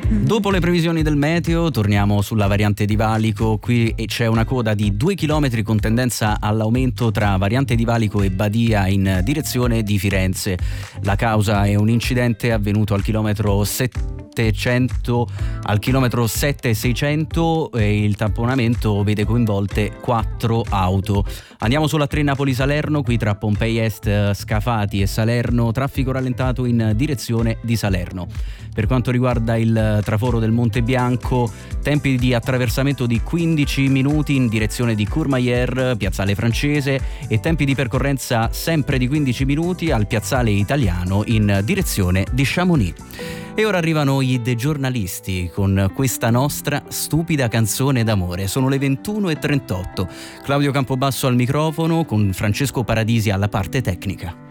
Dopo le previsioni del meteo torniamo sulla variante di Valico. Qui c'è una coda di 2 km con tendenza all'aumento tra variante di Valico e Badia in direzione di Firenze. La causa è un incidente avvenuto al chilometro 700 al chilometro 7600 e il tamponamento vede coinvolte 4 auto. Andiamo sulla 3 Napoli-Salerno, qui tra Pompei Est, Scafati e Salerno, traffico rallentato in direzione di Salerno. Per quanto riguarda il traforo del Monte Bianco, tempi di attraversamento di 15 minuti in direzione di Courmayeur, Piazzale Francese, e tempi di percorrenza sempre di 15 minuti al Piazzale Italiano in direzione di Chamonix. E ora arrivano i The Giornalisti con questa nostra stupida canzone d'amore. Sono le 21:38. Claudio Campobasso al microfono con Francesco Paradisi alla parte tecnica.